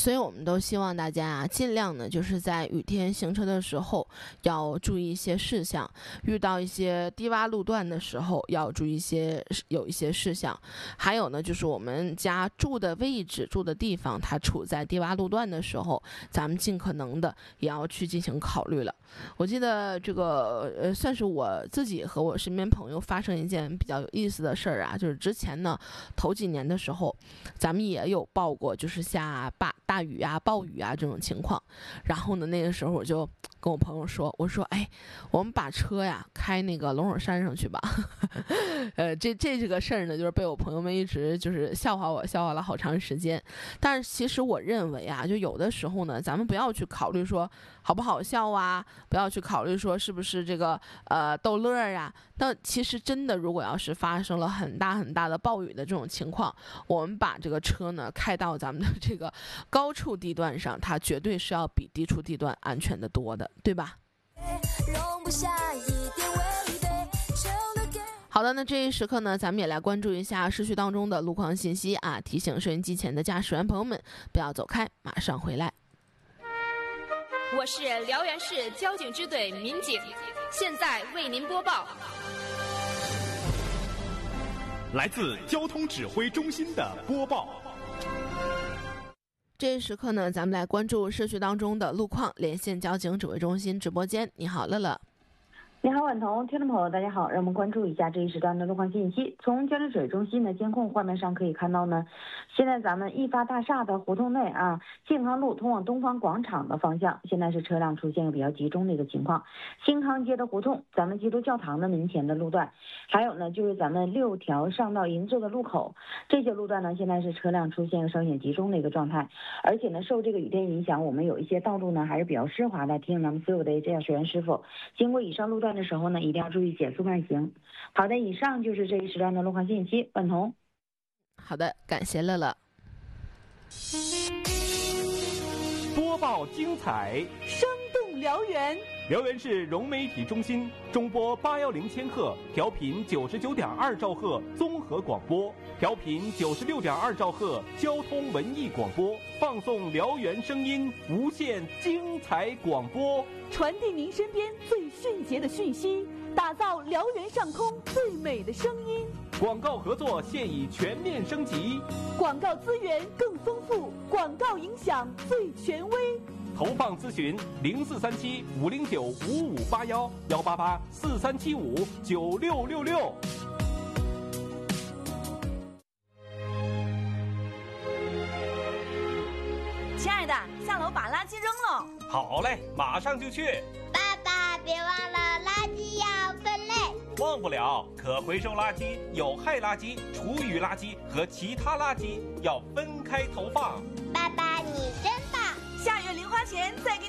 所以我们都希望大家啊，尽量呢就是在雨天行车的时候要注意一些事项，遇到一些低洼路段的时候要注意有一些事项，还有呢就是我们家住的位置住的地方它处在低洼路段的时候，咱们尽可能的也要去进行考虑了。我记得这个算是我自己和我身边朋友发生一件比较有意思的事儿啊，就是之前呢头几年的时候，咱们也有报过就是下大雨啊暴雨啊这种情况，然后呢那个时候我就跟我朋友说，我说哎，我们把车呀开那个龙首山上去吧。这个事儿呢就是被我朋友们一直就是笑话了好长时间。但是其实我认为啊，就有的时候呢咱们不要去考虑说好不好笑啊，不要去考虑说是不是这个逗乐呀。但其实真的如果要是发生了很大的暴雨的这种情况，我们把这个车呢开到咱们的这个高处地段上，它绝对是要比低处地段安全的多的，对吧？好的，那这一时刻呢，咱们也来关注一下市区当中的路况信息啊，提醒收音机前的驾驶员朋友们不要走开，马上回来。 我是辽源市交警支队民警，现在为您播报。 来自交通指挥中心的播报。 这一时刻呢，咱们来关注市区当中的路况，连线交警指挥中心直播间。你好，乐乐。 你好，婉彤，听众朋友大家好，让我们关注一下这一时段的路况信息。从交通指挥中心的监控画面上可以看到呢，现在咱们易发大厦的胡同内啊，信康路通往东方广场的方向，现在是车辆出现比较集中的一个情况。新康街的胡同，咱们基督教堂的门前的路段，还有呢就是咱们6条上到银座的路口，这些路段呢现在是车辆出现稍显集中的一个状态。而且呢，受这个雨天影响，我们有一些道路呢还是比较湿滑的，提醒咱们所有的驾驶员师傅，经过以上路段的时候呢，一定要注意减速慢行。好的，以上就是这一时段的路况信息，婉彤。 好的，感谢乐乐。 播报精彩， 生动辽源。 辽源市融媒体中心中波810千赫，调频99.2兆赫综合广播，调频96.2兆赫交通文艺广播，放送辽源声音，无限精彩广播， 传递您身边最迅捷的讯息，打造辽源上空最美的声音。 广告合作现已全面升级， 广告资源更丰富，广告影响最权威。 投放咨询0437-509-5581，188-4375-9666。 亲爱的，下楼把垃圾扔了。 好嘞，马上就去。 爸爸，别忘了垃圾要分类。 忘不了，可回收垃圾、有害垃圾、厨余垃圾和其他垃圾要分开投放。 爸爸，你真棒！ 下月零花钱再给